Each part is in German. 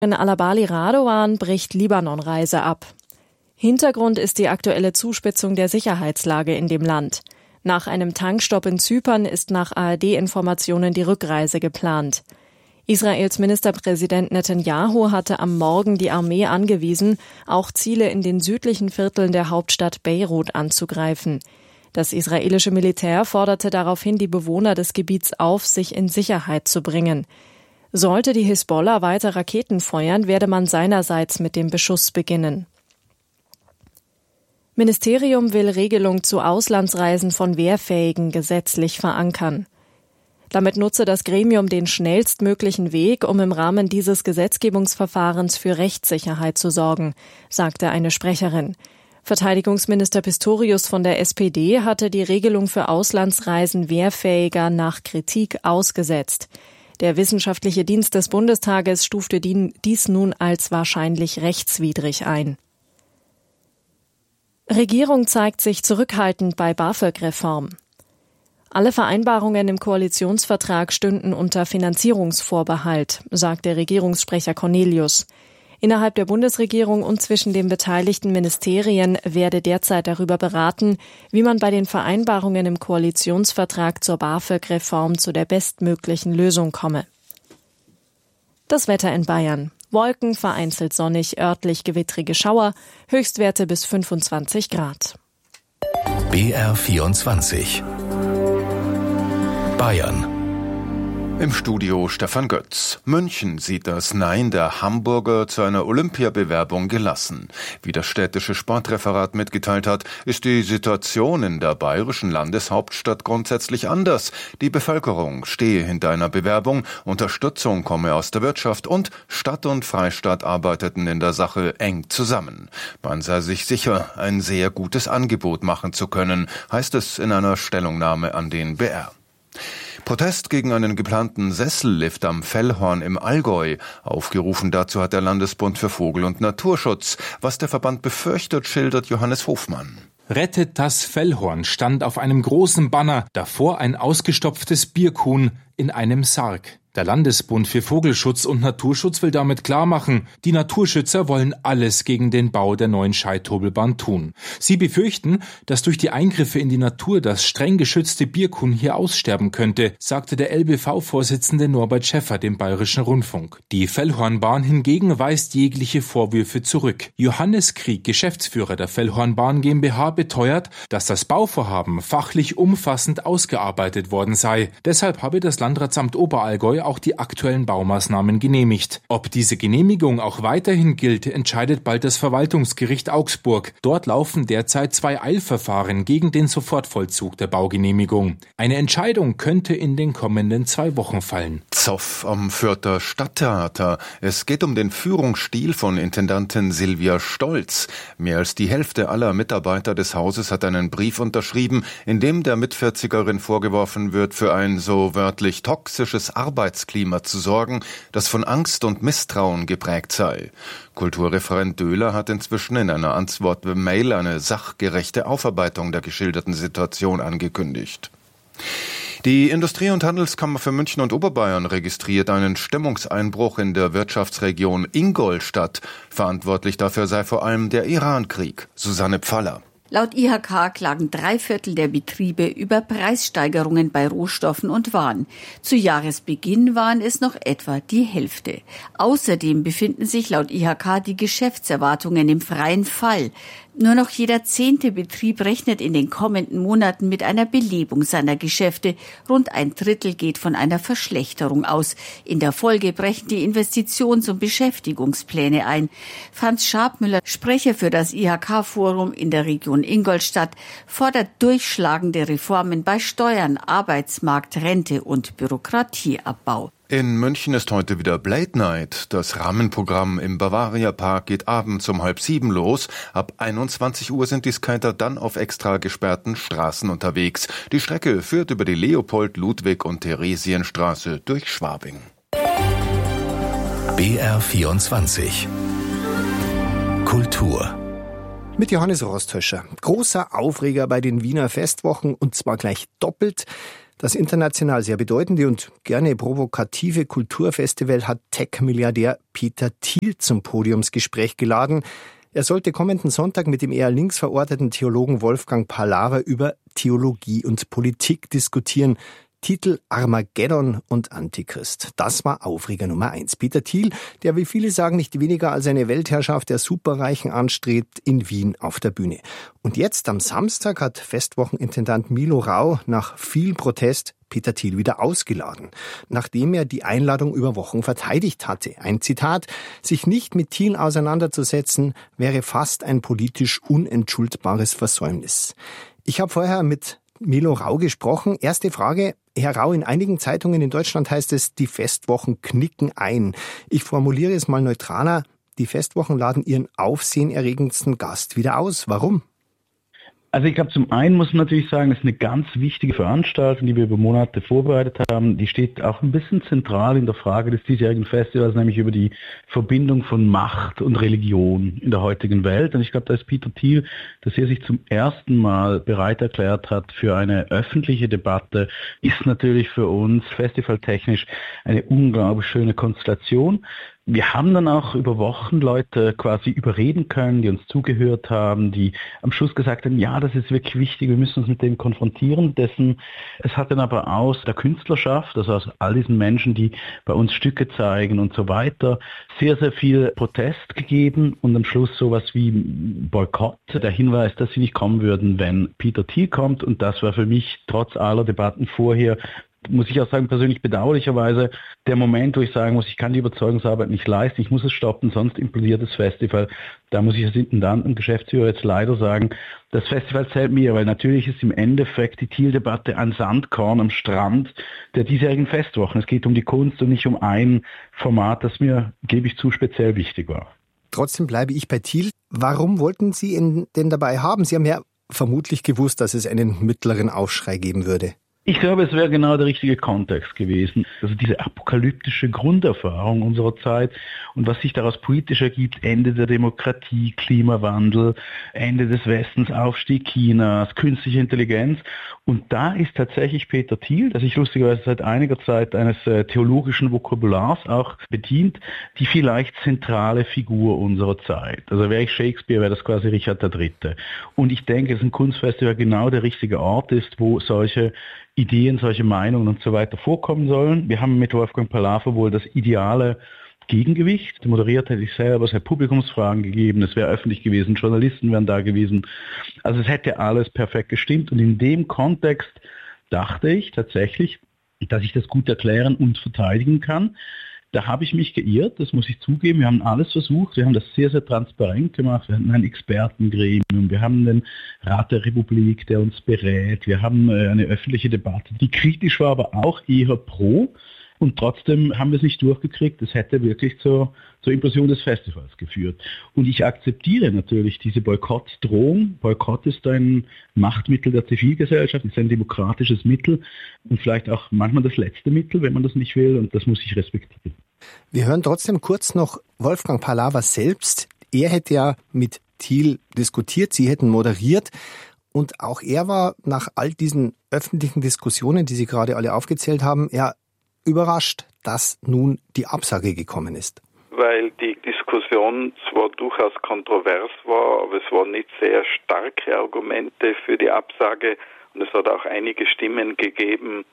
Al-Abali Radoan bricht Libanon-Reise ab. Hintergrund ist die aktuelle Zuspitzung der Sicherheitslage in dem Land. Nach einem Tankstopp in Zypern ist nach ARD-Informationen die Rückreise geplant. Israels Ministerpräsident Netanyahu hatte am Morgen die Armee angewiesen, auch Ziele in den südlichen Vierteln der Hauptstadt Beirut anzugreifen. Das israelische Militär forderte daraufhin die Bewohner des Gebiets auf, sich in Sicherheit zu bringen. Sollte die Hisbollah weiter Raketen feuern, werde man seinerseits mit dem Beschuss beginnen. Ministerium will Regelung zu Auslandsreisen von Wehrfähigen gesetzlich verankern. Damit nutze das Gremium den schnellstmöglichen Weg, um im Rahmen dieses Gesetzgebungsverfahrens für Rechtssicherheit zu sorgen, sagte eine Sprecherin. Verteidigungsminister Pistorius von der SPD hatte die Regelung für Auslandsreisen Wehrfähiger nach Kritik ausgesetzt. Der Wissenschaftliche Dienst des Bundestages stufte dies nun als wahrscheinlich rechtswidrig ein. Regierung zeigt sich zurückhaltend bei BAföG-Reform. Alle Vereinbarungen im Koalitionsvertrag stünden unter Finanzierungsvorbehalt, sagte Regierungssprecher Cornelius. Innerhalb der Bundesregierung und zwischen den beteiligten Ministerien werde derzeit darüber beraten, wie man bei den Vereinbarungen im Koalitionsvertrag zur BAföG-Reform zu der bestmöglichen Lösung komme. Das Wetter in Bayern. Wolken, vereinzelt sonnig, örtlich gewittrige Schauer, Höchstwerte bis 25 Grad. BR24 Bayern. Im Studio Stefan Götz. München sieht das Nein der Hamburger zu einer Olympiabewerbung gelassen. Wie das städtische Sportreferat mitgeteilt hat, ist die Situation in der bayerischen Landeshauptstadt grundsätzlich anders. Die Bevölkerung stehe hinter einer Bewerbung, Unterstützung komme aus der Wirtschaft und Stadt und Freistaat arbeiteten in der Sache eng zusammen. Man sei sich sicher, ein sehr gutes Angebot machen zu können, heißt es in einer Stellungnahme an den BR. Protest gegen einen geplanten Sessellift am Fellhorn im Allgäu. Aufgerufen dazu hat der Landesbund für Vogel- und Naturschutz. Was der Verband befürchtet, schildert Johannes Hofmann. Rettet das Fellhorn stand auf einem großen Banner, davor ein ausgestopftes Birkhuhn in einem Sarg. Der Landesbund für Vogelschutz und Naturschutz will damit klarmachen, die Naturschützer wollen alles gegen den Bau der neuen Scheithobelbahn tun. Sie befürchten, dass durch die Eingriffe in die Natur das streng geschützte Birkhuhn hier aussterben könnte, sagte der LBV-Vorsitzende Norbert Schäffer dem Bayerischen Rundfunk. Die Fellhornbahn hingegen weist jegliche Vorwürfe zurück. Johannes Krieg, Geschäftsführer der Fellhornbahn GmbH, beteuert, dass das Bauvorhaben fachlich umfassend ausgearbeitet worden sei. Deshalb habe das Landratsamt Oberallgäu auch die aktuellen Baumaßnahmen genehmigt. Ob diese Genehmigung auch weiterhin gilt, entscheidet bald das Verwaltungsgericht Augsburg. Dort laufen derzeit 2 Eilverfahren gegen den Sofortvollzug der Baugenehmigung. Eine Entscheidung könnte in den kommenden 2 Wochen fallen. Zoff am Fürther Stadttheater. Es geht um den Führungsstil von Intendantin Silvia Stolz. Mehr als die Hälfte aller Mitarbeiter des Hauses hat einen Brief unterschrieben, in dem der Mit-40erin vorgeworfen wird, für ein so wörtlich toxisches Arbeitsklima zu sorgen, das von Angst und Misstrauen geprägt sei. Kulturreferent Döhler hat inzwischen in einer Antwort-Mail eine sachgerechte Aufarbeitung der geschilderten Situation angekündigt. Die Industrie- und Handelskammer für München und Oberbayern registriert einen Stimmungseinbruch in der Wirtschaftsregion Ingolstadt. Verantwortlich dafür sei vor allem der Irankrieg. Susanne Pfaller. Laut IHK klagen 3/4 der Betriebe über Preissteigerungen bei Rohstoffen und Waren. Zu Jahresbeginn waren es noch etwa die Hälfte. Außerdem befinden sich laut IHK die Geschäftserwartungen im freien Fall. Nur noch jeder 10. Betrieb rechnet in den kommenden Monaten mit einer Belebung seiner Geschäfte. Rund 1/3 geht von einer Verschlechterung aus. In der Folge brechen die Investitions- und Beschäftigungspläne ein. Franz Schabmüller, Sprecher für das IHK-Forum in der Region Ingolstadt, fordert durchschlagende Reformen bei Steuern, Arbeitsmarkt, Rente und Bürokratieabbau. In München ist heute wieder Blade Night. Das Rahmenprogramm im Bavaria Park geht abends um 6:30 los. Ab 21 Uhr sind die Skater dann auf extra gesperrten Straßen unterwegs. Die Strecke führt über die Leopold-, Ludwig- und Theresienstraße durch Schwabing. BR24 Kultur mit Johannes Rosthöscher. Großer Aufreger bei den Wiener Festwochen und zwar gleich doppelt. Das international sehr bedeutende und gerne provokative Kulturfestival hat Tech-Milliardär Peter Thiel zum Podiumsgespräch geladen. Er sollte kommenden Sonntag mit dem eher links verorteten Theologen Wolfgang Palaver über Theologie und Politik diskutieren. Titel Armageddon und Antichrist. Das war Aufreger Nummer 1. Peter Thiel, der wie viele sagen nicht weniger als eine Weltherrschaft der Superreichen anstrebt, in Wien auf der Bühne. Und jetzt am Samstag hat Festwochenintendant Milo Rau nach viel Protest Peter Thiel wieder ausgeladen, nachdem er die Einladung über Wochen verteidigt hatte. Ein Zitat: Sich nicht mit Thiel auseinanderzusetzen, wäre fast ein politisch unentschuldbares Versäumnis. Ich habe vorher mit Milo Rau gesprochen. Erste Frage, Herr Rau, in einigen Zeitungen in Deutschland heißt es, die Festwochen knicken ein. Ich formuliere es mal neutraler, die Festwochen laden ihren aufsehenerregendsten Gast wieder aus. Warum? Also ich glaube, zum einen muss man natürlich sagen, das ist eine ganz wichtige Veranstaltung, die wir über Monate vorbereitet haben. Die steht auch ein bisschen zentral in der Frage des diesjährigen Festivals, nämlich über die Verbindung von Macht und Religion in der heutigen Welt. Und ich glaube, da ist Peter Thiel, dass er sich zum ersten Mal bereit erklärt hat für eine öffentliche Debatte, ist natürlich für uns festivaltechnisch eine unglaublich schöne Konstellation. Wir haben dann auch über Wochen Leute quasi überreden können, die uns zugehört haben, die am Schluss gesagt haben, ja, das ist wirklich wichtig, wir müssen uns mit dem konfrontieren. Es hat dann aber aus der Künstlerschaft, also aus all diesen Menschen, die bei uns Stücke zeigen und so weiter, sehr, sehr viel Protest gegeben und am Schluss sowas wie Boykott. Der Hinweis, dass sie nicht kommen würden, wenn Peter Thiel kommt, und das war für mich trotz aller Debatten vorher, muss ich auch sagen, persönlich bedauerlicherweise der Moment, wo ich sagen muss, ich kann die Überzeugungsarbeit nicht leisten, ich muss es stoppen, sonst implodiert das Festival. Da muss ich als Intendant und Geschäftsführer jetzt leider sagen, das Festival zählt mir, weil natürlich ist im Endeffekt die Thiel-Debatte ein Sandkorn am Strand der diesjährigen Festwochen. Es geht um die Kunst und nicht um ein Format, das mir, gebe ich zu, speziell wichtig war. Trotzdem bleibe ich bei Thiel. Warum wollten Sie ihn denn dabei haben? Sie haben ja vermutlich gewusst, dass es einen mittleren Aufschrei geben würde. Ich glaube, es wäre genau der richtige Kontext gewesen. Also diese apokalyptische Grunderfahrung unserer Zeit und was sich daraus politisch ergibt, Ende der Demokratie, Klimawandel, Ende des Westens, Aufstieg Chinas, künstliche Intelligenz. Und da ist tatsächlich Peter Thiel, der sich lustigerweise seit einiger Zeit eines theologischen Vokabulars auch bedient, die vielleicht zentrale Figur unserer Zeit. Also wäre ich Shakespeare, wäre das quasi Richard III. Und ich denke, dass ein Kunstfestival genau der richtige Ort ist, wo solche Ideen, solche Meinungen und so weiter vorkommen sollen. Wir haben mit Wolfgang Palaver wohl das ideale Gegengewicht. Moderiert hätte ich selber, es hätte Publikumsfragen gegeben, es wäre öffentlich gewesen, Journalisten wären da gewesen. Also es hätte alles perfekt gestimmt, und in dem Kontext dachte ich tatsächlich, dass ich das gut erklären und verteidigen kann. Da habe ich mich geirrt, das muss ich zugeben. Wir haben alles versucht, wir haben das sehr, sehr transparent gemacht. Wir hatten ein Expertengremium, wir haben den Rat der Republik, der uns berät. Wir haben eine öffentliche Debatte, die kritisch war, aber auch eher pro. Und trotzdem haben wir es nicht durchgekriegt. Das hätte wirklich zur Implosion des Festivals geführt. Und ich akzeptiere natürlich diese Boykottdrohung. Boykott ist ein Machtmittel der Zivilgesellschaft, ist ein demokratisches Mittel und vielleicht auch manchmal das letzte Mittel, wenn man das nicht will. Und das muss ich respektieren. Wir hören trotzdem kurz noch Wolfgang Palaver selbst. Er hätte ja mit Thiel diskutiert, Sie hätten moderiert. Und auch er war nach all diesen öffentlichen Diskussionen, die Sie gerade alle aufgezählt haben, ja überrascht, dass nun die Absage gekommen ist. Weil die Diskussion zwar durchaus kontrovers war, aber es waren nicht sehr starke Argumente für die Absage, und es hat auch einige Stimmen gegeben,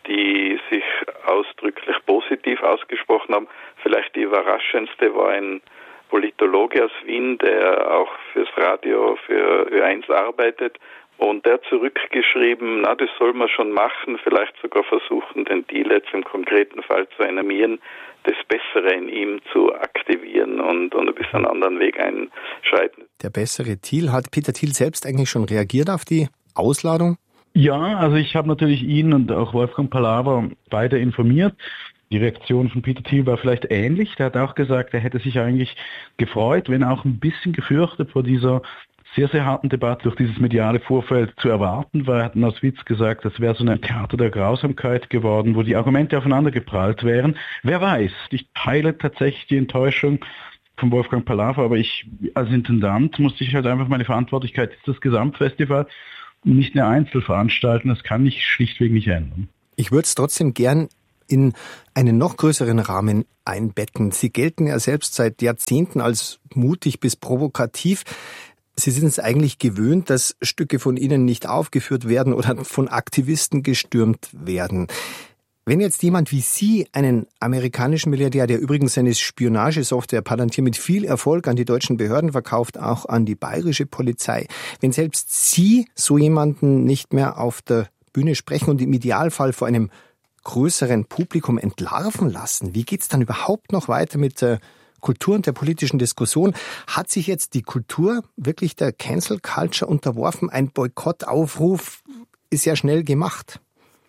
die sich ausdrücklich positiv ausgesprochen haben. Vielleicht die überraschendste war ein Politologe aus Wien, der auch fürs Radio, für Ö1 arbeitet. Und der hat zurückgeschrieben, das soll man schon machen, vielleicht sogar versuchen, den Deal jetzt im konkreten Fall zu animieren, das Bessere in ihm zu aktivieren und ein bisschen einen anderen Weg einschreiten. Der bessere Thiel, hat Peter Thiel selbst eigentlich schon reagiert auf die Ausladung? Ja, also ich habe natürlich ihn und auch Wolfgang Palaver beide informiert. Die Reaktion von Peter Thiel war vielleicht ähnlich. Der hat auch gesagt, er hätte sich eigentlich gefreut, wenn auch ein bisschen gefürchtet vor dieser sehr, sehr harten Debatte durch dieses mediale Vorfeld zu erwarten war. Er hat aus Witz gesagt, das wäre so ein Theater der Grausamkeit geworden, wo die Argumente aufeinander geprallt wären. Wer weiß, ich teile tatsächlich die Enttäuschung von Wolfgang Palaver, aber ich als Intendant musste ich halt einfach meine Verantwortlichkeit, ist das Gesamtfestival, nicht eine Einzelveranstaltung, das kann ich schlichtweg nicht ändern. Ich würde es trotzdem gern in einen noch größeren Rahmen einbetten. Sie gelten ja selbst seit Jahrzehnten als mutig bis provokativ. Sie sind es eigentlich gewöhnt, dass Stücke von Ihnen nicht aufgeführt werden oder von Aktivisten gestürmt werden. Wenn jetzt jemand wie Sie einen amerikanischen Milliardär, der übrigens seine Spionagesoftware Palantir mit viel Erfolg an die deutschen Behörden verkauft, auch an die bayerische Polizei, wenn selbst Sie so jemanden nicht mehr auf der Bühne sprechen und im Idealfall vor einem größeren Publikum entlarven lassen, wie geht's dann überhaupt noch weiter mit der Kultur und der politischen Diskussion? Hat sich jetzt die Kultur wirklich der Cancel Culture unterworfen? Ein Boykottaufruf ist ja schnell gemacht.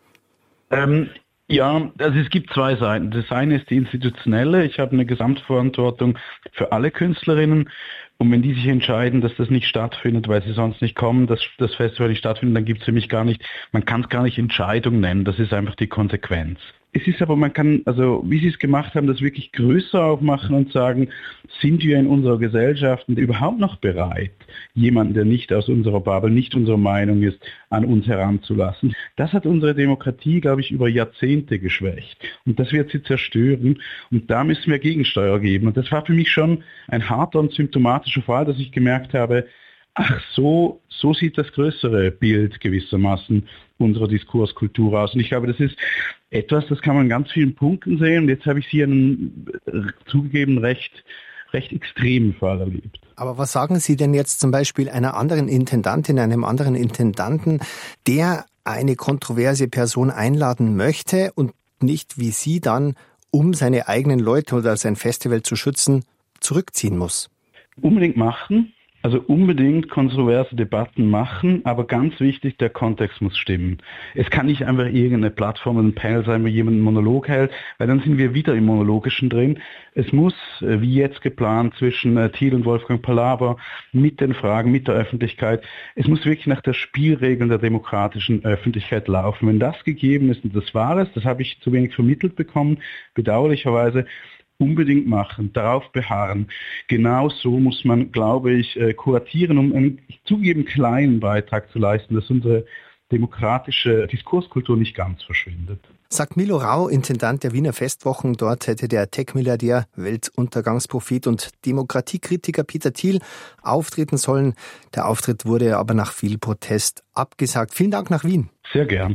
Ja, also es gibt zwei Seiten. Das eine ist die institutionelle. Ich habe eine Gesamtverantwortung für alle Künstlerinnen. Und wenn die sich entscheiden, dass das nicht stattfindet, weil sie sonst nicht kommen, dass das Festival nicht stattfindet, dann gibt es für mich gar nicht, man kann es gar nicht Entscheidung nennen. Das ist einfach die Konsequenz. Es ist aber, man kann, also wie Sie es gemacht haben, das wirklich größer aufmachen und sagen, sind wir in unserer Gesellschaft überhaupt noch bereit, jemanden, der nicht aus unserer Bubble, nicht unserer Meinung ist, an uns heranzulassen? Das hat unsere Demokratie, glaube ich, über Jahrzehnte geschwächt. Und das wird sie zerstören. Und da müssen wir Gegensteuer geben. Und das war für mich schon ein harter und symptomatischer Fall, dass ich gemerkt habe, ach, so sieht das größere Bild gewissermaßen unserer Diskurskultur aus. Und ich glaube, das ist etwas, das kann man in ganz vielen Punkten sehen. Und jetzt habe ich hier einen zugegeben recht extremen Fall erlebt. Aber was sagen Sie denn jetzt zum Beispiel einer anderen Intendantin, einem anderen Intendanten, der eine kontroverse Person einladen möchte und nicht wie Sie dann, um seine eigenen Leute oder sein Festival zu schützen, zurückziehen muss? Unbedingt machen. Also unbedingt kontroverse Debatten machen, aber ganz wichtig, der Kontext muss stimmen. Es kann nicht einfach irgendeine Plattform oder ein Panel sein, wo jemand einen Monolog hält, weil dann sind wir wieder im Monologischen drin. Es muss, wie jetzt geplant, zwischen Thiel und Wolfgang Palaber mit den Fragen, mit der Öffentlichkeit, es muss wirklich nach der Spielregeln der demokratischen Öffentlichkeit laufen. Wenn das gegeben ist, und das war es, das habe ich zu wenig vermittelt bekommen, bedauerlicherweise, unbedingt machen, darauf beharren. Genau so muss man, glaube ich, kuratieren, um einen zugegeben kleinen Beitrag zu leisten, dass unsere demokratische Diskurskultur nicht ganz verschwindet. Sagt Milo Rau, Intendant der Wiener Festwochen. Dort hätte der Tech-Milliardär, Weltuntergangsprophet und Demokratiekritiker Peter Thiel auftreten sollen. Der Auftritt wurde aber nach viel Protest abgesagt. Vielen Dank nach Wien. Sehr gern.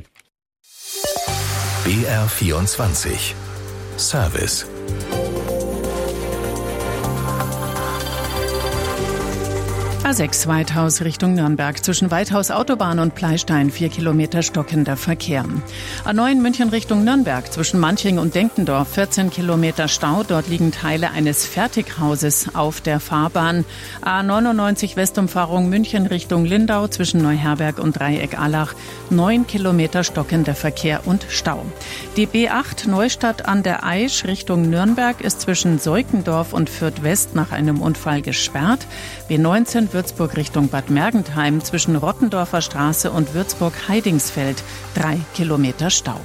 BR24 Service. A6 Weithaus Richtung Nürnberg. Zwischen Weithaus Autobahn und Pleystein 4 Kilometer stockender Verkehr. A9 München Richtung Nürnberg. Zwischen Manching und Denkendorf 14 Kilometer Stau. Dort liegen Teile eines Fertighauses auf der Fahrbahn. A99 Westumfahrung München Richtung Lindau. Zwischen Neuherberg und Dreieck-Allach 9 Kilometer stockender Verkehr und Stau. Die B8 Neustadt an der Aisch Richtung Nürnberg ist zwischen Seukendorf und Fürth West nach einem Unfall gesperrt. B19 Würzburg Richtung Bad Mergentheim zwischen Rottendorfer Straße und Würzburg-Heidingsfeld 3 Kilometer Stau.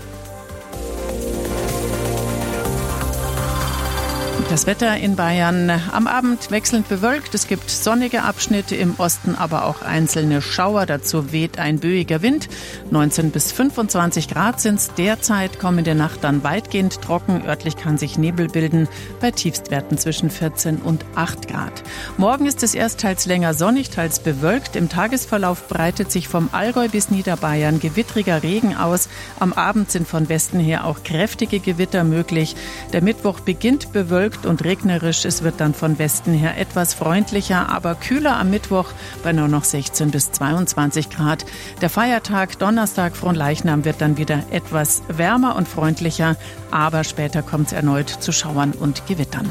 Das Wetter in Bayern am Abend wechselnd bewölkt. Es gibt sonnige Abschnitte im Osten, aber auch einzelne Schauer. Dazu weht ein böiger Wind. 19 bis 25 Grad sind es derzeit. Kommende Nacht dann weitgehend trocken. Örtlich kann sich Nebel bilden bei Tiefstwerten zwischen 14 und 8 Grad. Morgen ist es erst teils länger sonnig, teils bewölkt. Im Tagesverlauf breitet sich vom Allgäu bis Niederbayern gewittriger Regen aus. Am Abend sind von Westen her auch kräftige Gewitter möglich. Der Mittwoch beginnt bewölkt und regnerisch. Es wird dann von Westen her etwas freundlicher, aber kühler am Mittwoch bei nur noch 16 bis 22 Grad. Der Feiertag Donnerstag Fronleichnam wird dann wieder etwas wärmer und freundlicher, aber später kommt es erneut zu Schauern und Gewittern.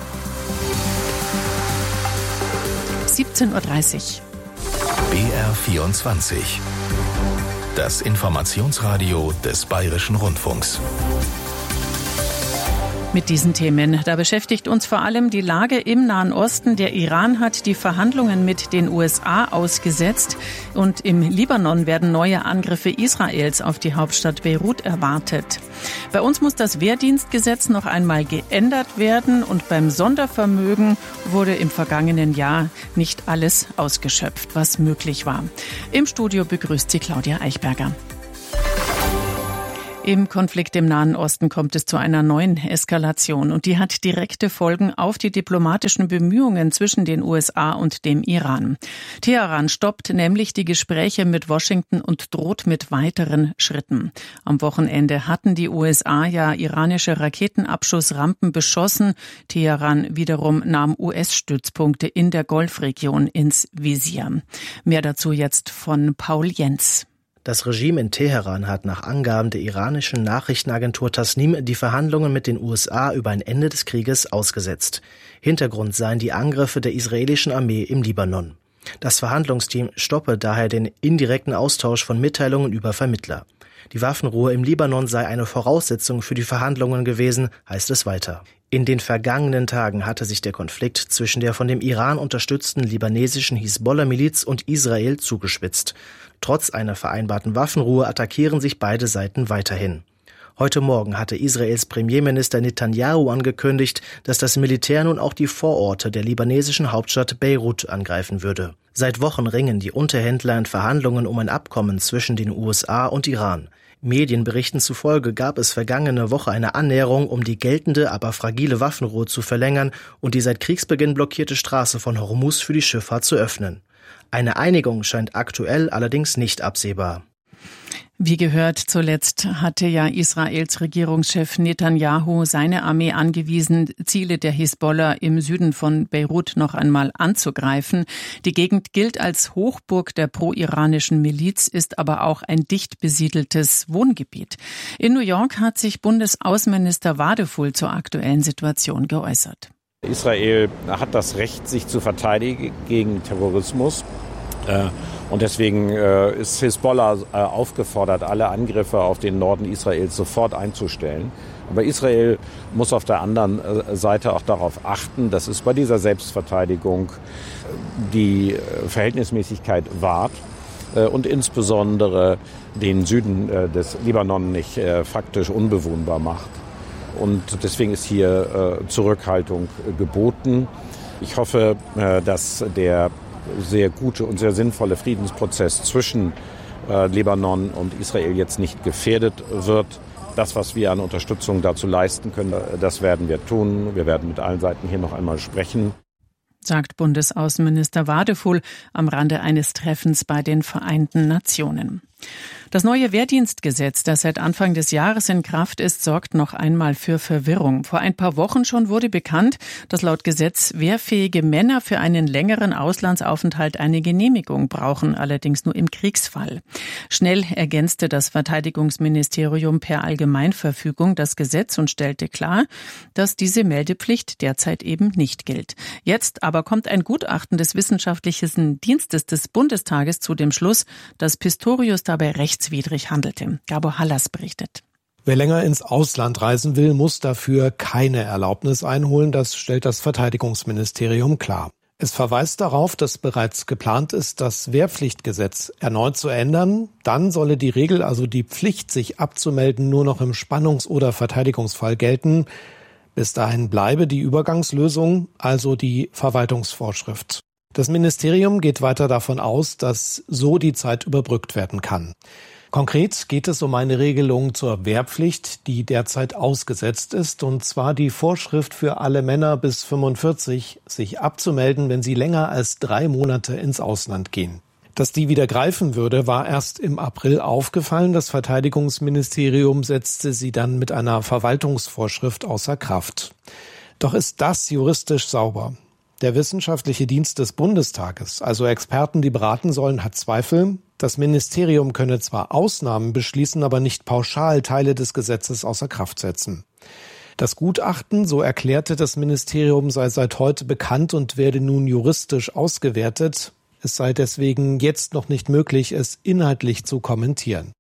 17:30 Uhr. BR24. Das Informationsradio des Bayerischen Rundfunks. Mit diesen Themen. Da beschäftigt uns vor allem die Lage im Nahen Osten. Der Iran hat die Verhandlungen mit den USA ausgesetzt und im Libanon werden neue Angriffe Israels auf die Hauptstadt Beirut erwartet. Bei uns muss das Wehrdienstgesetz noch einmal geändert werden und beim Sondervermögen wurde im vergangenen Jahr nicht alles ausgeschöpft, was möglich war. Im Studio begrüßt sie Claudia Eichberger. Im Konflikt im Nahen Osten kommt es zu einer neuen Eskalation und die hat direkte Folgen auf die diplomatischen Bemühungen zwischen den USA und dem Iran. Teheran stoppt nämlich die Gespräche mit Washington und droht mit weiteren Schritten. Am Wochenende hatten die USA ja iranische Raketenabschussrampen beschossen. Teheran wiederum nahm US-Stützpunkte in der Golfregion ins Visier. Mehr dazu jetzt von Paul Jens. Das Regime in Teheran hat nach Angaben der iranischen Nachrichtenagentur Tasnim die Verhandlungen mit den USA über ein Ende des Krieges ausgesetzt. Hintergrund seien die Angriffe der israelischen Armee im Libanon. Das Verhandlungsteam stoppe daher den indirekten Austausch von Mitteilungen über Vermittler. Die Waffenruhe im Libanon sei eine Voraussetzung für die Verhandlungen gewesen, heißt es weiter. In den vergangenen Tagen hatte sich der Konflikt zwischen der von dem Iran unterstützten libanesischen Hisbollah-Miliz und Israel zugespitzt. Trotz einer vereinbarten Waffenruhe attackieren sich beide Seiten weiterhin. Heute Morgen hatte Israels Premierminister Netanyahu angekündigt, dass das Militär nun auch die Vororte der libanesischen Hauptstadt Beirut angreifen würde. Seit Wochen ringen die Unterhändler in Verhandlungen um ein Abkommen zwischen den USA und Iran. Medienberichten zufolge gab es vergangene Woche eine Annäherung, um die geltende, aber fragile Waffenruhe zu verlängern und die seit Kriegsbeginn blockierte Straße von Hormuz für die Schifffahrt zu öffnen. Eine Einigung scheint aktuell allerdings nicht absehbar. Wie gehört, zuletzt hatte ja Israels Regierungschef Netanyahu seine Armee angewiesen, Ziele der Hisbollah im Süden von Beirut noch einmal anzugreifen. Die Gegend gilt als Hochburg der pro-iranischen Miliz, ist aber auch ein dicht besiedeltes Wohngebiet. In New York hat sich Bundesaußenminister Wadefull zur aktuellen Situation geäußert. Israel hat das Recht, sich zu verteidigen gegen Terrorismus. Und deswegen ist Hisbollah aufgefordert, alle Angriffe auf den Norden Israels sofort einzustellen. Aber Israel muss auf der anderen Seite auch darauf achten, dass es bei dieser Selbstverteidigung die Verhältnismäßigkeit wahrt und insbesondere den Süden des Libanon nicht faktisch unbewohnbar macht. Und deswegen ist hier Zurückhaltung geboten. Ich hoffe, dass der sehr gute und sehr sinnvolle Friedensprozess zwischen Libanon und Israel jetzt nicht gefährdet wird. Das, was wir an Unterstützung dazu leisten können, das werden wir tun. Wir werden mit allen Seiten hier noch einmal sprechen, sagt Bundesaußenminister Wadefull am Rande eines Treffens bei den Vereinten Nationen. Das neue Wehrdienstgesetz, das seit Anfang des Jahres in Kraft ist, sorgt noch einmal für Verwirrung. Vor ein paar Wochen schon wurde bekannt, dass laut Gesetz wehrfähige Männer für einen längeren Auslandsaufenthalt eine Genehmigung brauchen, allerdings nur im Kriegsfall. Schnell ergänzte das Verteidigungsministerium per Allgemeinverfügung das Gesetz und stellte klar, dass diese Meldepflicht derzeit eben nicht gilt. Jetzt aber kommt ein Gutachten des Wissenschaftlichen Dienstes des Bundestages zu dem Schluss, dass Pistorius dabei rechtswidrig handelte. Gabor Hallas berichtet. Wer länger ins Ausland reisen will, muss dafür keine Erlaubnis einholen. Das stellt das Verteidigungsministerium klar. Es verweist darauf, dass bereits geplant ist, das Wehrpflichtgesetz erneut zu ändern. Dann solle die Regel, also die Pflicht, sich abzumelden, nur noch im Spannungs- oder Verteidigungsfall gelten. Bis dahin bleibe die Übergangslösung, also die Verwaltungsvorschrift. Das Ministerium geht weiter davon aus, dass so die Zeit überbrückt werden kann. Konkret geht es um eine Regelung zur Wehrpflicht, die derzeit ausgesetzt ist, und zwar die Vorschrift für alle Männer bis 45, sich abzumelden, wenn sie länger als 3 Monate ins Ausland gehen. Dass die wieder greifen würde, war erst im April aufgefallen. Das Verteidigungsministerium setzte sie dann mit einer Verwaltungsvorschrift außer Kraft. Doch ist das juristisch sauber? Der Wissenschaftliche Dienst des Bundestages, also Experten, die beraten sollen, hat Zweifel. Das Ministerium könne zwar Ausnahmen beschließen, aber nicht pauschal Teile des Gesetzes außer Kraft setzen. Das Gutachten, so erklärte das Ministerium, sei seit heute bekannt und werde nun juristisch ausgewertet. Es sei deswegen jetzt noch nicht möglich, es inhaltlich zu kommentieren.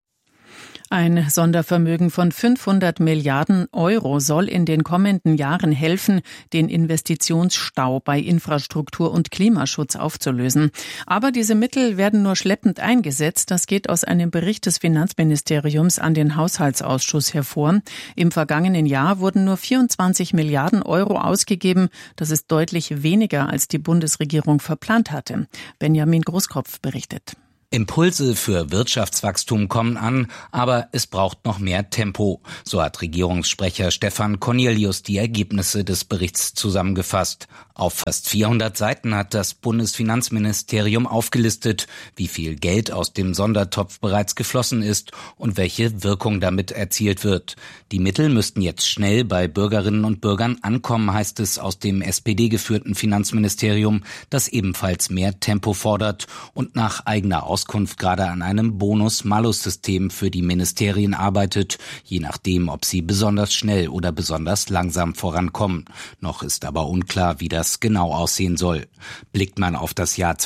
Ein Sondervermögen von 500 Milliarden Euro soll in den kommenden Jahren helfen, den Investitionsstau bei Infrastruktur und Klimaschutz aufzulösen. Aber diese Mittel werden nur schleppend eingesetzt. Das geht aus einem Bericht des Finanzministeriums an den Haushaltsausschuss hervor. Im vergangenen Jahr wurden nur 24 Milliarden Euro ausgegeben. Das ist deutlich weniger, als die Bundesregierung verplant hatte. Benjamin Großkopf berichtet. Impulse für Wirtschaftswachstum kommen an, aber es braucht noch mehr Tempo. So hat Regierungssprecher Stefan Cornelius die Ergebnisse des Berichts zusammengefasst. Auf fast 400 Seiten hat das Bundesfinanzministerium aufgelistet, wie viel Geld aus dem Sondertopf bereits geflossen ist und welche Wirkung damit erzielt wird. Die Mittel müssten jetzt schnell bei Bürgerinnen und Bürgern ankommen, heißt es aus dem SPD-geführten Finanzministerium, das ebenfalls mehr Tempo fordert und nach eigener Auskunft gerade an einem Bonus-Malus-System für die Ministerien arbeitet, je nachdem, ob sie besonders schnell oder besonders langsam vorankommen. Noch ist aber unklar, wie das genau aussehen soll. Blickt man auf das Jahr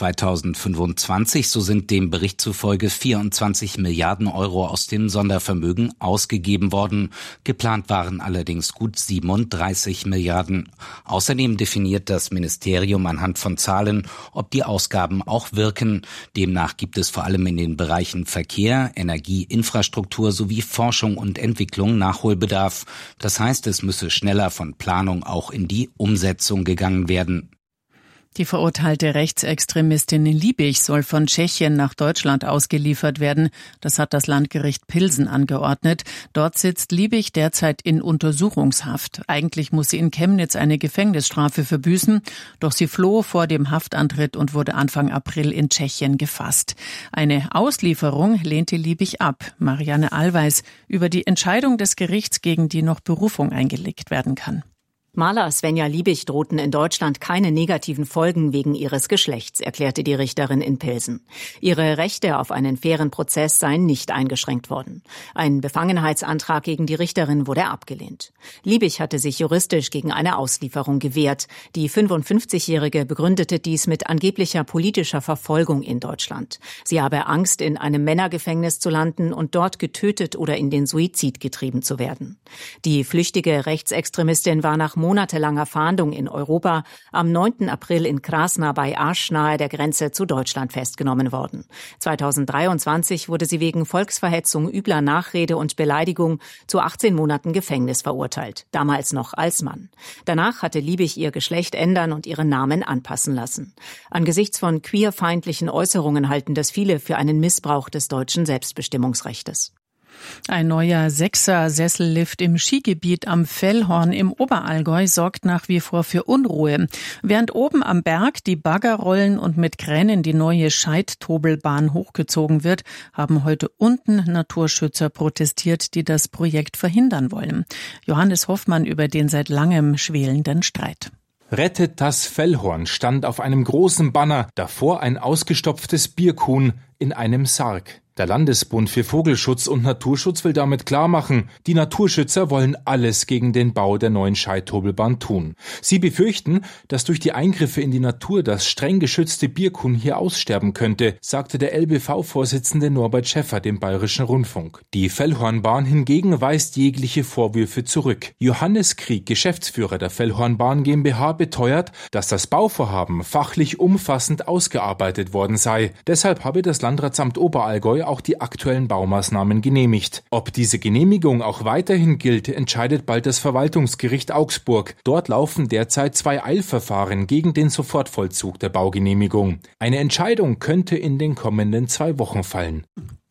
2025, so sind dem Bericht zufolge 24 Milliarden Euro aus dem Sondervermögen ausgegeben worden. Geplant waren allerdings gut 37 Milliarden. Außerdem definiert das Ministerium anhand von Zahlen, ob die Ausgaben auch wirken. Demnach gibt es vor allem in den Bereichen Verkehr, Energie, Infrastruktur sowie Forschung und Entwicklung Nachholbedarf. Das heißt, es müsse schneller von Planung auch in die Umsetzung gegangen werden. Die verurteilte Rechtsextremistin Liebig soll von Tschechien nach Deutschland ausgeliefert werden. Das hat das Landgericht Pilsen angeordnet. Dort sitzt Liebig derzeit in Untersuchungshaft. Eigentlich muss sie in Chemnitz eine Gefängnisstrafe verbüßen, doch sie floh vor dem Haftantritt und wurde Anfang April in Tschechien gefasst. Eine Auslieferung lehnte Liebig ab. Marianne Allweis über die Entscheidung des Gerichts, gegen die noch Berufung eingelegt werden kann. Maler Svenja Liebig drohten in Deutschland keine negativen Folgen wegen ihres Geschlechts, erklärte die Richterin in Pilsen. Ihre Rechte auf einen fairen Prozess seien nicht eingeschränkt worden. Ein Befangenheitsantrag gegen die Richterin wurde abgelehnt. Liebig hatte sich juristisch gegen eine Auslieferung gewehrt. Die 55-Jährige begründete dies mit angeblicher politischer Verfolgung in Deutschland. Sie habe Angst, in einem Männergefängnis zu landen und dort getötet oder in den Suizid getrieben zu werden. Die flüchtige Rechtsextremistin war nach monatelanger Fahndung in Europa am 9. April in Krasna bei Asch nahe der Grenze zu Deutschland festgenommen worden. 2023 wurde sie wegen Volksverhetzung, übler Nachrede und Beleidigung zu 18 Monaten Gefängnis verurteilt, damals noch als Mann. Danach hatte Liebig ihr Geschlecht ändern und ihren Namen anpassen lassen. Angesichts von queerfeindlichen Äußerungen halten das viele für einen Missbrauch des deutschen Selbstbestimmungsrechtes. Ein neuer Sechser-Sessellift im Skigebiet am Fellhorn im Oberallgäu sorgt nach wie vor für Unruhe. Während oben am Berg die Bagger rollen und mit Kränen die neue Scheidtobelbahn hochgezogen wird, haben heute unten Naturschützer protestiert, die das Projekt verhindern wollen. Johannes Hoffmann über den seit langem schwelenden Streit. Rettet das Fellhorn stand auf einem großen Banner, davor ein ausgestopftes Birkhuhn in einem Sarg. Der Landesbund für Vogelschutz und Naturschutz will damit klarmachen, die Naturschützer wollen alles gegen den Bau der neuen Scheidtobelbahn tun. Sie befürchten, dass durch die Eingriffe in die Natur das streng geschützte Birkhuhn hier aussterben könnte, sagte der LBV-Vorsitzende Norbert Schäffer dem Bayerischen Rundfunk. Die Fellhornbahn hingegen weist jegliche Vorwürfe zurück. Johannes Krieg, Geschäftsführer der Fellhornbahn GmbH, beteuert, dass das Bauvorhaben fachlich umfassend ausgearbeitet worden sei. Deshalb habe das Landratsamt Oberallgäu auch die aktuellen Baumaßnahmen genehmigt. Ob diese Genehmigung auch weiterhin gilt, entscheidet bald das Verwaltungsgericht Augsburg. Dort laufen derzeit 2 Eilverfahren gegen den Sofortvollzug der Baugenehmigung. Eine Entscheidung könnte in den kommenden 2 Wochen fallen.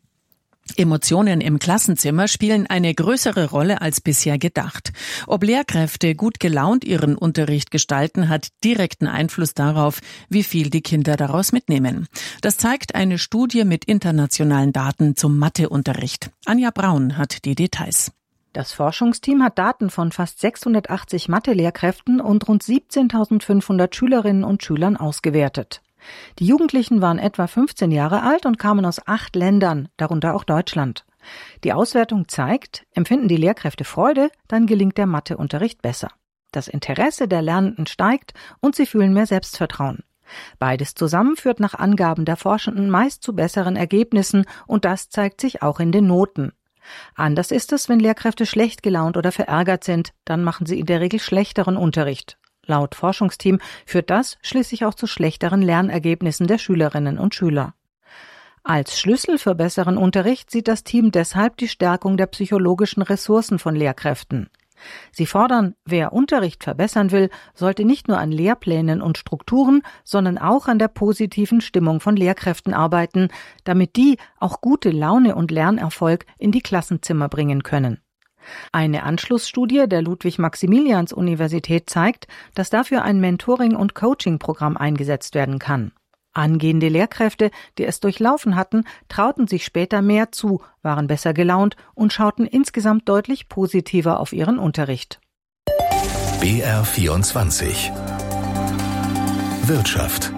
Emotionen im Klassenzimmer spielen eine größere Rolle als bisher gedacht. Ob Lehrkräfte gut gelaunt ihren Unterricht gestalten, hat direkten Einfluss darauf, wie viel die Kinder daraus mitnehmen. Das zeigt eine Studie mit internationalen Daten zum Matheunterricht. Anja Braun hat die Details. Das Forschungsteam hat Daten von fast 680 Mathe-Lehrkräften und rund 17.500 Schülerinnen und Schülern ausgewertet. Die Jugendlichen waren etwa 15 Jahre alt und kamen aus 8 Ländern, darunter auch Deutschland. Die Auswertung zeigt, empfinden die Lehrkräfte Freude, dann gelingt der Matheunterricht besser. Das Interesse der Lernenden steigt und sie fühlen mehr Selbstvertrauen. Beides zusammen führt nach Angaben der Forschenden meist zu besseren Ergebnissen und das zeigt sich auch in den Noten. Anders ist es, wenn Lehrkräfte schlecht gelaunt oder verärgert sind, dann machen sie in der Regel schlechteren Unterricht. Laut Forschungsteam führt das schließlich auch zu schlechteren Lernergebnissen der Schülerinnen und Schüler. Als Schlüssel für besseren Unterricht sieht das Team deshalb die Stärkung der psychologischen Ressourcen von Lehrkräften. Sie fordern, wer Unterricht verbessern will, sollte nicht nur an Lehrplänen und Strukturen, sondern auch an der positiven Stimmung von Lehrkräften arbeiten, damit die auch gute Laune und Lernerfolg in die Klassenzimmer bringen können. Eine Anschlussstudie der Ludwig-Maximilians-Universität zeigt, dass dafür ein Mentoring- und Coaching-Programm eingesetzt werden kann. Angehende Lehrkräfte, die es durchlaufen hatten, trauten sich später mehr zu, waren besser gelaunt und schauten insgesamt deutlich positiver auf ihren Unterricht. BR24 Wirtschaft.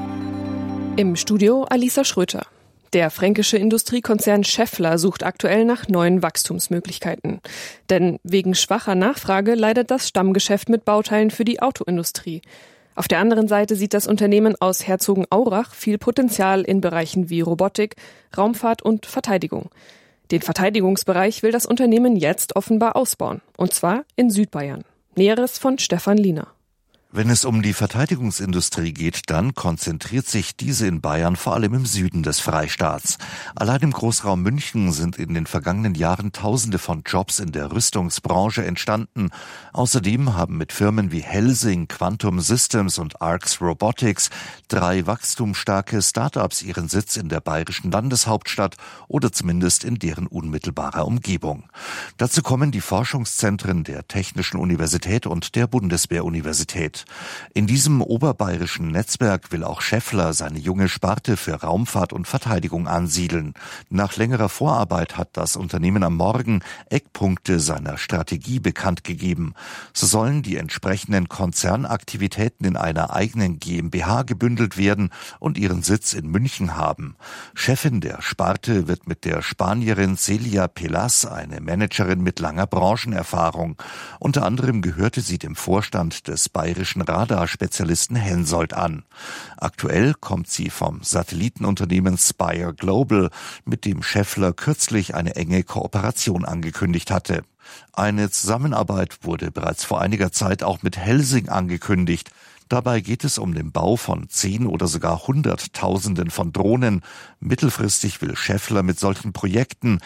Im Studio Alisa Schröter. Der fränkische Industriekonzern Schaeffler sucht aktuell nach neuen Wachstumsmöglichkeiten. Denn wegen schwacher Nachfrage leidet das Stammgeschäft mit Bauteilen für die Autoindustrie. Auf der anderen Seite sieht das Unternehmen aus Herzogenaurach viel Potenzial in Bereichen wie Robotik, Raumfahrt und Verteidigung. Den Verteidigungsbereich will das Unternehmen jetzt offenbar ausbauen, und zwar in Südbayern. Näheres von Stefan Liener. Wenn es um die Verteidigungsindustrie geht, dann konzentriert sich diese in Bayern vor allem im Süden des Freistaats. Allein im Großraum München sind in den vergangenen Jahren Tausende von Jobs in der Rüstungsbranche entstanden. Außerdem haben mit Firmen wie Helsing, Quantum Systems und Arx Robotics 3 wachstumsstarke Start-ups ihren Sitz in der bayerischen Landeshauptstadt oder zumindest in deren unmittelbarer Umgebung. Dazu kommen die Forschungszentren der Technischen Universität und der Bundeswehruniversität. In diesem oberbayerischen Netzwerk will auch Schaeffler seine junge Sparte für Raumfahrt und Verteidigung ansiedeln. Nach längerer Vorarbeit hat das Unternehmen am Morgen Eckpunkte seiner Strategie bekannt gegeben. So sollen die entsprechenden Konzernaktivitäten in einer eigenen GmbH gebündelt werden und ihren Sitz in München haben. Chefin der Sparte wird mit der Spanierin Celia Pelas eine Managerin mit langer Branchenerfahrung. Unter anderem gehörte sie dem Vorstand des bayerischen Radarspezialisten Hensoldt an. Aktuell kommt sie vom Satellitenunternehmen Spire Global, mit dem Schaeffler kürzlich eine enge Kooperation angekündigt hatte. Eine Zusammenarbeit wurde bereits vor einiger Zeit auch mit Helsing angekündigt. Dabei geht es um den Bau von 10 oder sogar Hunderttausenden von Drohnen. Mittelfristig will Schaeffler mit solchen Projekten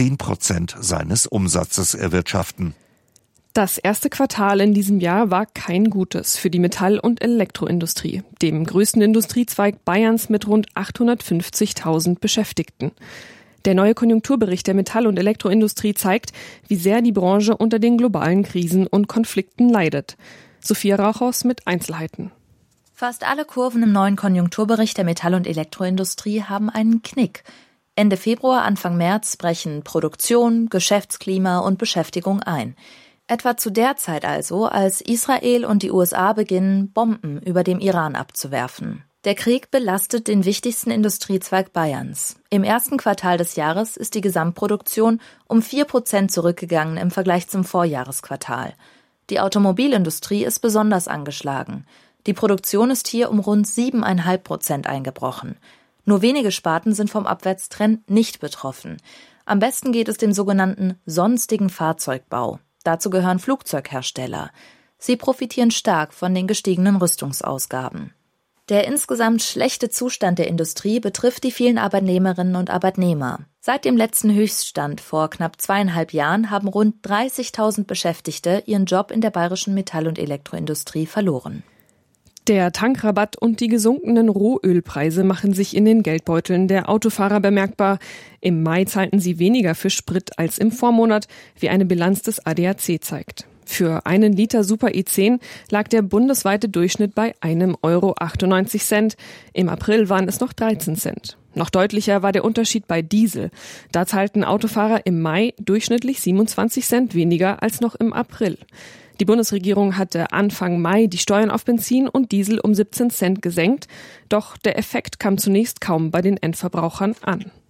10% seines Umsatzes erwirtschaften. Das erste Quartal in diesem Jahr war kein gutes für die Metall- und Elektroindustrie, dem größten Industriezweig Bayerns mit rund 850.000 Beschäftigten. Der neue Konjunkturbericht der Metall- und Elektroindustrie zeigt, wie sehr die Branche unter den globalen Krisen und Konflikten leidet. Sophia Rauchhaus mit Einzelheiten. Fast alle Kurven im neuen Konjunkturbericht der Metall- und Elektroindustrie haben einen Knick. Ende Februar, Anfang März brechen Produktion, Geschäftsklima und Beschäftigung ein. Etwa zu der Zeit also, als Israel und die USA beginnen, Bomben über dem Iran abzuwerfen. Der Krieg belastet den wichtigsten Industriezweig Bayerns. Im ersten Quartal des Jahres ist die Gesamtproduktion um 4% zurückgegangen im Vergleich zum Vorjahresquartal. Die Automobilindustrie ist besonders angeschlagen. Die Produktion ist hier um rund 7,5% eingebrochen. Nur wenige Sparten sind vom Abwärtstrend nicht betroffen. Am besten geht es dem sogenannten sonstigen Fahrzeugbau. Dazu gehören Flugzeughersteller. Sie profitieren stark von den gestiegenen Rüstungsausgaben. Der insgesamt schlechte Zustand der Industrie betrifft die vielen Arbeitnehmerinnen und Arbeitnehmer. Seit dem letzten Höchststand vor knapp 2,5 Jahren haben rund 30.000 Beschäftigte ihren Job in der bayerischen Metall- und Elektroindustrie verloren. Der Tankrabatt und die gesunkenen Rohölpreise machen sich in den Geldbeuteln der Autofahrer bemerkbar. Im Mai zahlten sie weniger für Sprit als im Vormonat, wie eine Bilanz des ADAC zeigt. Für einen Liter Super E10 lag der bundesweite Durchschnitt bei 1,98 €. Im April waren es noch 13 Cent. Noch deutlicher war der Unterschied bei Diesel. Da zahlten Autofahrer im Mai durchschnittlich 27 Cent weniger als noch im April. Die Bundesregierung hatte Anfang Mai die Steuern auf Benzin und Diesel um 17 Cent gesenkt, doch der Effekt kam zunächst kaum bei den Endverbrauchern an.